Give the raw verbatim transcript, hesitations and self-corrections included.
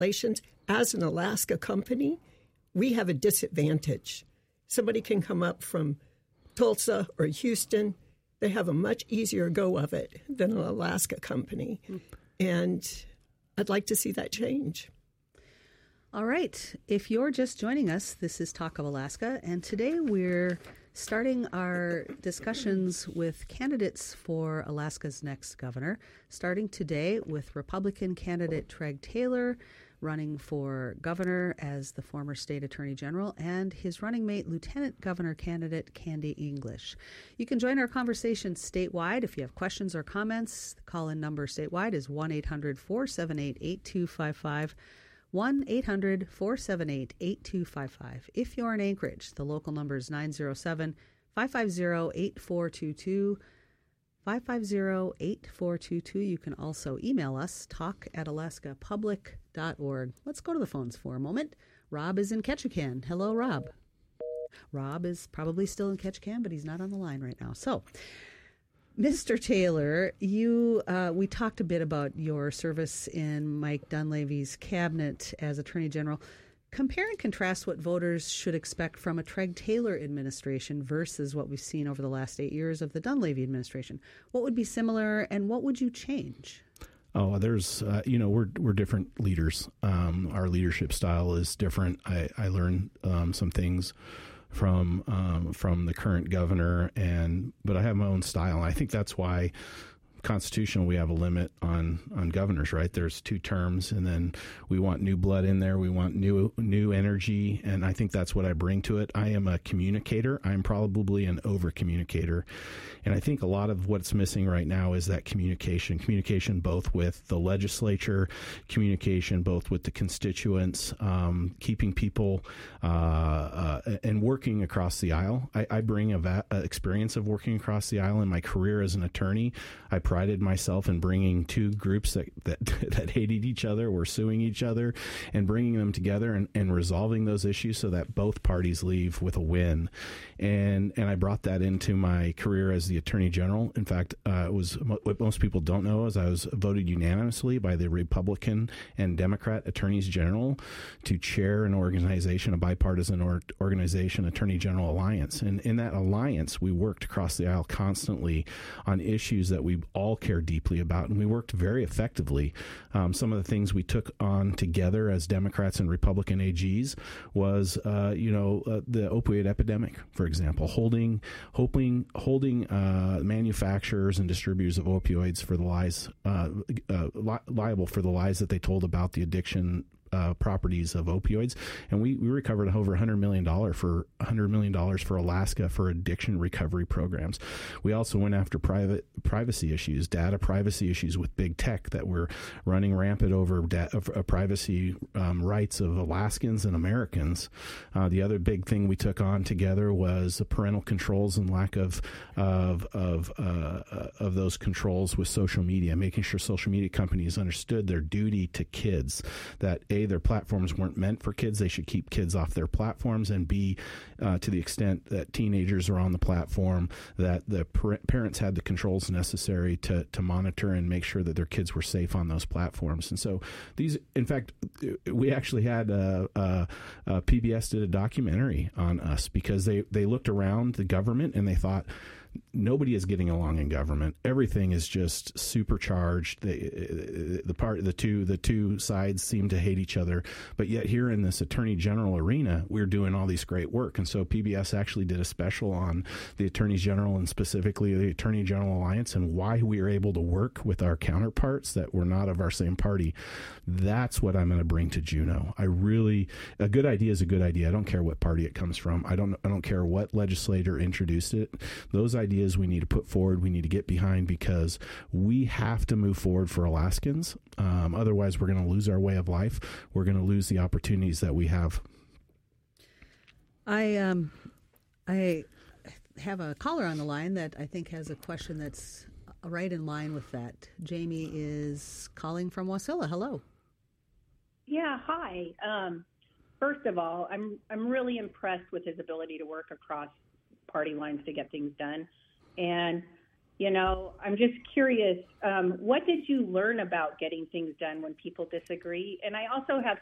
regulations. As an Alaska company, we have a disadvantage. Somebody can come up from Tulsa or Houston. They have a much easier go of it than an Alaska company. And I'd like to see that change. All right. If you're just joining us, this is Talk of Alaska, and today we're starting our discussions with candidates for Alaska's next governor, starting today with Republican candidate Treg Taylor, running for governor as the former state attorney general, and his running mate, Lieutenant Governor candidate Candy English. You can join our conversation statewide. If you have questions or comments, the call-in number statewide is one eight hundred four seven eight eight two five five. one eight hundred four seven eight eight two five five. If you're in Anchorage, the local number is nine zero seven, five five zero, eight four two two, five five zero, eight four two two. You can also email us, talk at alaska public dot org. Let's go to the phones for a moment. Rob is in Ketchikan. Hello, Rob. Rob is probably still in Ketchikan, but he's not on the line right now. So, Mister Taylor, you uh, we talked a bit about your service in Mike Dunleavy's cabinet as Attorney General. Compare and contrast what voters should expect from a Treg Taylor administration versus what we've seen over the last eight years of the Dunleavy administration. What would be similar, and what would you change? Oh, there's, uh, you know, we're we're different leaders. Um, our leadership style is different. I, I learned um, some things from um, from the current governor, and but I have my own style. And I think that's why constitutional we have a limit on on governors, right? There's two terms, and then we want new blood in there. We want new new energy, and I think that's what I bring to it. I am a communicator. I'm probably an over communicator, and I think a lot of what's missing right now is that communication communication both with the legislature, communication both with the constituents, um, keeping people uh, uh, and working across the aisle. I, I bring a, va- a experience of working across the aisle in my career as an attorney. I prided myself in bringing two groups that, that, that hated each other, were suing each other, and bringing them together and, and resolving those issues so that both parties leave with a win. And and I brought that into my career as the Attorney General. In fact, uh, it was what most people don't know is I was voted unanimously by the Republican and Democrat Attorneys General to chair an organization, a bipartisan or, organization, Attorney General Alliance. And in that alliance, we worked across the aisle constantly on issues that we all care deeply about, and we worked very effectively. Um, some of the things we took on together as Democrats and Republican A Gs was, uh, you know, uh, the opioid epidemic, for example, holding, hoping, holding uh, manufacturers and distributors of opioids for the lies, uh, uh, li- liable for the lies that they told about the addiction Uh, properties of opioids, and we, we recovered over one hundred million dollars for one hundred million dollars for Alaska for addiction recovery programs. We also went after private privacy issues, data privacy issues with big tech that were running rampant over da- uh, privacy um, rights of Alaskans and Americans. Uh, the other big thing we took on together was the parental controls and lack of of of, uh, of those controls with social media, making sure social media companies understood their duty to kids, that A, their platforms weren't meant for kids. They should keep kids off their platforms, and B, uh, to the extent that teenagers are on the platform, that the par- parents had the controls necessary to to monitor and make sure that their kids were safe on those platforms. And so these, in fact, we actually had uh, uh, uh, P B S did a documentary on us because they, they looked around the government and they thought, nobody is getting along in government. Everything is just supercharged. The, the part, the two, the two sides seem to hate each other. But yet, here in this Attorney General arena, we're doing all these great work. And so, P B S actually did a special on the Attorneys General and specifically the Attorney General Alliance and why we are able to work with our counterparts that were not of our same party. That's what I'm going to bring to Juneau. I really, a good idea is a good idea. I don't care what party it comes from. I don't, I don't care what legislator introduced it. Those ideas we need to put forward, we need to get behind, because we have to move forward for Alaskans. Um, otherwise, we're going to lose our way of life. We're going to lose the opportunities that we have. I um, I have a caller on the line that I think has a question that's right in line with that. Jamie is calling from Wasilla. Hello. Yeah, hi. Um, first of all, I'm I'm really impressed with his ability to work across party lines to get things done. And, You know, I'm just curious, um, what did you learn about getting things done when people disagree? And I also have